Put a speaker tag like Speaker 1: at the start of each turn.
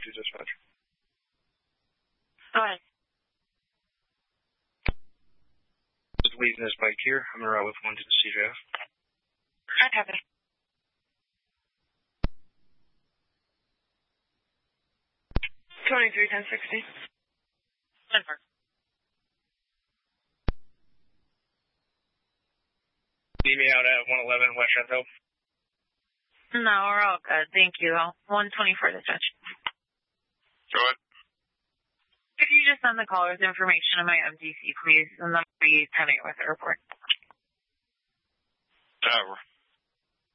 Speaker 1: dispatch.
Speaker 2: Go ahead.
Speaker 1: Just leaving this bike here. I'm going to route with one to the CJF.
Speaker 2: I'd have it. $23,1060. Denver.
Speaker 1: Meet me out at 111 West Shentel.
Speaker 2: No, we're all good. Thank you. 124 dispatch.
Speaker 1: Go ahead.
Speaker 2: Could you just send the caller's information to my MDC, please, and then be 10-8 with the report?
Speaker 1: Tower.